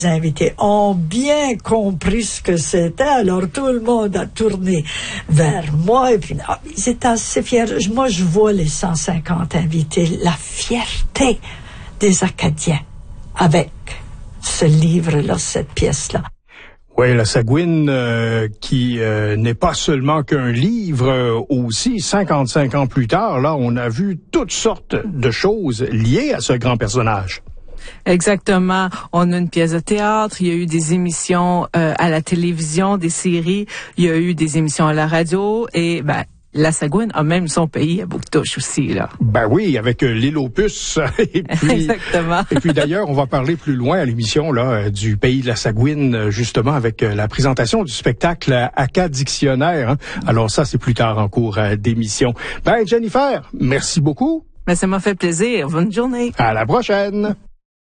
invités ont bien compris ce que c'était, alors tout le monde a tourné vers moi, et puis ils étaient assez fiers. Moi, je vois les 150 invités, la fierté des Acadiens avec ce livre-là, cette pièce-là. Oui, la Sagouine, qui n'est pas seulement qu'un livre, aussi 55 ans plus tard, là, on a vu toutes sortes de choses liées à ce grand personnage. Exactement. On a une pièce de théâtre, il y a eu des émissions à la télévision, des séries, il y a eu des émissions à la radio et la Sagouine a même son pays à Bouctouche aussi, là. Ben oui, avec l'île aux puces. Et puis, exactement. Et puis d'ailleurs, on va parler plus loin à l'émission là du pays de la Sagouine, justement avec la présentation du spectacle Aka Dictionnaire. Hein. Alors ça, c'est plus tard en cours d'émission. Jennifer, merci beaucoup. Ça m'a fait plaisir. Bonne journée. À la prochaine.